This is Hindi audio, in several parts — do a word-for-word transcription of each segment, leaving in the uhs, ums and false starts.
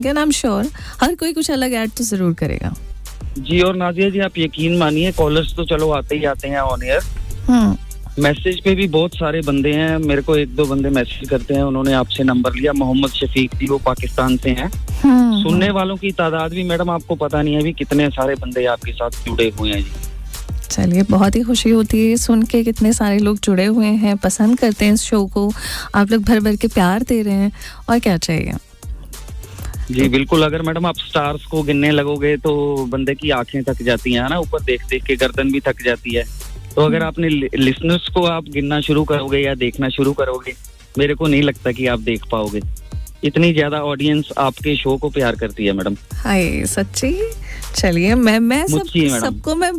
आई एम श्योर हर कोई कुछ अलग ऐड तो जरूर करेगा जी। और नाजिया जी आप यकीन मानिए कॉलर्स तो चलो आते ही आते हैं ऑन एयर, मैसेज पे भी बहुत सारे बंदे हैं। मेरे को एक दो बंदे मैसेज करते हैं, उन्होंने आपसे नंबर लिया, मोहम्मद शफीक जी, वो पाकिस्तान से हैं। सुनने वालों की तादाद भी मैडम आपको पता नहीं है भी कितने सारे बंदे आपके साथ जुड़े हुए हैं जी। चलिए बहुत ही खुशी होती है सुन के कितने सारे लोग जुड़े हुए हैं, पसंद करते हैं इस शो को, आप लोग भर भर के प्यार दे रहे हैं, और क्या चाहिए जी। बिल्कुल, अगर मैडम आप स्टार्स को गिनने लगोगे तो बंदे की आंखें थक जाती हैं ना, ऊपर देख देख के गर्दन भी थक जाती है। तो अगर आपने लिसनर्स को आप गिनना शुरू करोगे या देखना शुरू करोगे, मेरे को नहीं लगता कि आप देख पाओगे। इतनी ज्यादा ऑडियंस आपके शो को प्यार करती है मैडम। हाय सच्ची। चलिए मैं मैं सब सबको मैं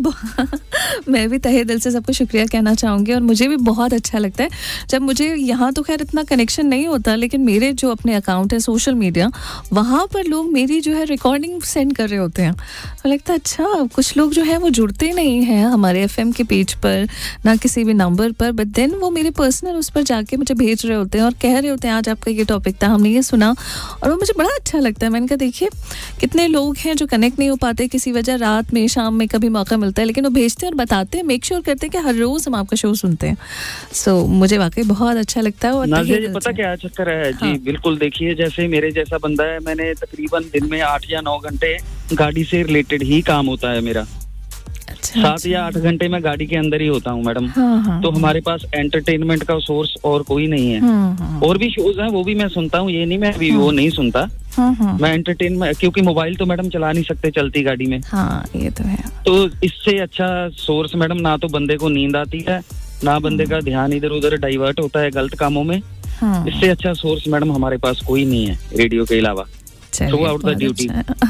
मैं भी तहे दिल से सबको शुक्रिया कहना चाहूँगी, और मुझे भी बहुत अच्छा लगता है जब मुझे यहाँ तो खैर इतना कनेक्शन नहीं होता, लेकिन मेरे जो अपने अकाउंट है सोशल मीडिया, वहाँ पर लोग मेरी जो है रिकॉर्डिंग सेंड कर रहे होते हैं। तो लगता है अच्छा कुछ लोग जो है वो जुड़ते नहीं हैं हमारे एफएम के पेज पर ना किसी भी नंबर पर, बट देन वो मेरे पर्सनल उस पर जाके मुझे भेज रहे होते हैं और कह रहे होते हैं आज आपका ये टॉपिक था, हमने ये सुना, और वो मुझे बड़ा अच्छा लगता है। मैंने कहा देखिए कितने लोग हैं जो कनेक्ट नहीं हो पाते किसी वजह, रात में शाम में कभी मौका मिलता है, लेकिन वो भेजते हैं और बताते हैं, मेक श्योर करते हैं कि हर रोज हम आपका शो सुनते हैं। सो so, मुझे वाकई बहुत अच्छा लगता है। और नाज़िया जी पता क्या चक्कर है जी, हाँ। बिल्कुल देखिए जैसे मेरे जैसा बंदा है, मैंने तकरीबन दिन में आठ या नौ घंटे गाड़ी से रिलेटेड ही काम होता है मेरा। अच्छा, सात अच्छा। या आठ घंटे मैं गाड़ी के अंदर ही होता हूँ मैडम। हाँ, हाँ, तो हाँ। हमारे पास एंटरटेनमेंट का सोर्स और कोई नहीं है। हाँ, हाँ। और भी शोज हैं वो भी मैं सुनता हूँ, ये नहीं मैं भी हाँ। वो नहीं सुनता। हाँ, हाँ। मैं एंटरटेनमेंट, क्योंकि मोबाइल तो मैडम चला नहीं सकते चलती गाड़ी में। हाँ, ये तो है। तो इससे अच्छा सोर्स मैडम ना तो बंदे को नींद आती है, ना बंदे का ध्यान इधर उधर डाइवर्ट होता है गलत कामों में। हाँ। इससे अच्छा सोर्स मैडम हमारे पास कोई नहीं है रेडियो के अलावा। Through out the duty.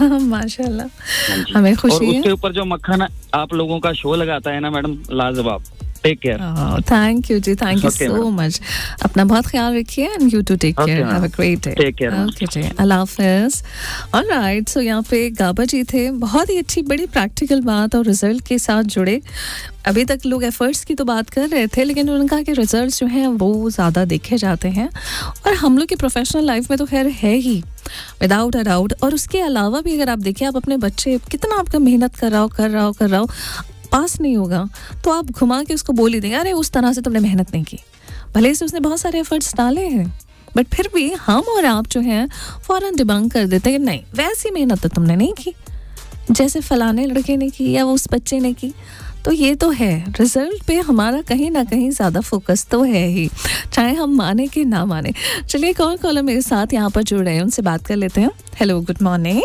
माशाल्लाह, हमें खुशी है। और उसके ऊपर जो मक्खन आप लोगों का शो लगाता है ना मैडम, लाजवाब। Take care. Thank you ji, thank you so much. अपना बहुत ख्याल रखिए and you to take care, have a great day. Take care. Okay ji, Allah Hafiz. Alright, सो यहाँ पे गाबा जी थे, बहुत ही अच्छी बड़ी प्रैक्टिकल बात और रिजल्ट के साथ जुड़े। अभी तक लोग एफर्ट्स की तो बात कर रहे थे, लेकिन उन्होंने कहा कि रिजल्ट्स जो हैं वो ज़्यादा देखे जाते हैं, और हम लोग की प्रोफेशनल लाइफ में तो खैर है ही विदाउट अ डाउट। और उसके अलावा भी अगर आप देखिए, आप अपने बच्चे कितना आपका मेहनत कर रहा हो कर रहा हो कर रहा हो पास नहीं होगा, तो आप घुमा के उसको बोल ही देंगे अरे उस तरह से तुमने मेहनत नहीं की, भले से उसने बहुत सारे एफर्ट्स डाले हैं, बट फिर भी हम और आप जो हैं फौरन डिबंक कर देते हैं कि नहीं वैसी मेहनत तो तुमने नहीं की जैसे फलाने लड़के ने की या वो उस बच्चे ने की। तो ये तो है, रिजल्ट पे हमारा कहीं ना कहीं ज़्यादा फोकस तो है ही, चाहे हम माने कि ना माने। चलिए कौन कॉलर मेरे साथ यहाँ पर जुड़ रहे हैं, उनसे बात कर लेते हैं। Hello, good morning.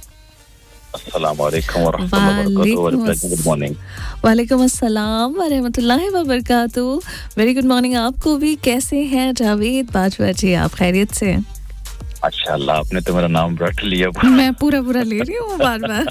अस्सलाम वालेकुम व रहमतुल्लाहि व बरकातहू। Good morning. वालेकुम अस्सलाम व रहमतुल्लाहि व बरकातहू। वेरी गुड मॉर्निंग आपको भी। कैसे हैं जावेद बाजवा जी, आप खैरियत से? माशाल्लाह, आपने तो मेरा नाम रट लिया। मैं पूरा पूरा ले रही हूँ बार बार।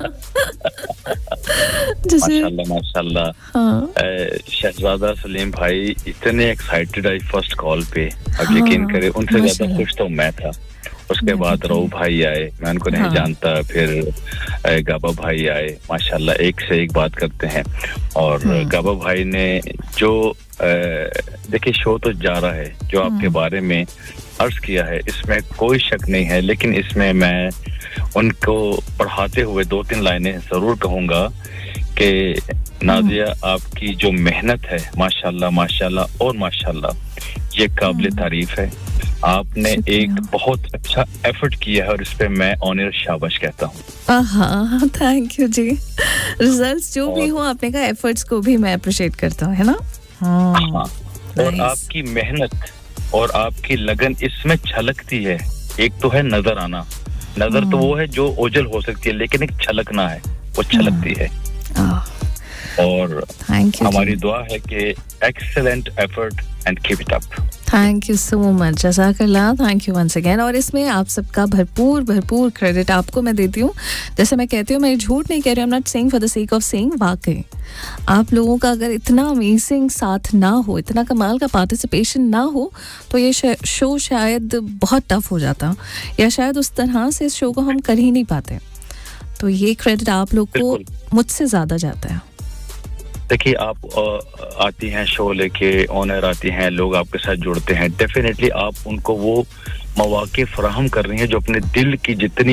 माशाल्लाह माशाल्लाह। हाँ। शहजादा सलीम भाई इतने एक्साइटेड आई फर्स्ट कॉल पे, अब यकीन करें उनसे ज्यादा खुश तो मैं था। उसके बाद रऊ भाई आए, मैं उनको नहीं हाँ। जानता, फिर गाबा भाई आए, माशाल्लाह एक से एक बात करते हैं। और हाँ। गाबा भाई ने जो देखिए शो तो जा रहा है, जो हाँ। आपके बारे में अर्ज किया है इसमें कोई शक नहीं है, लेकिन इसमें मैं उनको पढ़ाते हुए दो तीन लाइनें जरूर कहूंगा कि नाज़िया आपकी जो मेहनत है माशाल्लाह माशाल्लाह और माशाल्लाह ये काबिल तारीफ है। आपने एक बहुत अच्छा एफर्ट किया है और इस पे मैं ऑनर शाबाश कहता हूँ। हाँ, थैंक यू जी। रिजल्ट्स जो भी हो, आपने कहा एफर्ट्स को भी मैं अप्रिशिएट करता हूँ, है ना? हाँ। और आपकी मेहनत और आपकी लगन इसमें छलकती है। एक तो है नजर आना, नजर तो वो है जो ओझल हो सकती है, लेकिन एक छलकना है, वो छलकती है। और हमारी दुआ है कि excellent effort and keep it up. Thank you so much, जज़ाकल्लाह, थैंक यू वंस अगेन। और इसमें आप सबका भरपूर भरपूर क्रेडिट आपको मैं देती हूँ। जैसे मैं कहती हूँ, मैं झूठ नहीं कह रही हूँ, I am not saying for the sake of saying. वाकई आप लोगों का अगर इतना अमेजिंग साथ ना हो, इतना कमाल का पार्टिसिपेशन ना हो, तो ये शो शायद बहुत टफ हो जाता, या शायद उस तरह से इस शो को हम कर ही नहीं पाते। तो ये क्रेडिट आप लोग को मुझसे ज़्यादा जाता है। देखिए, आप आती हैं शो लेके, ऑनर आती हैं, लोग आपके साथ जुड़ते हैं, डेफिनेटली आप उनको वो मौके फराहम कर रही हैं जो अपने दिल की जितनी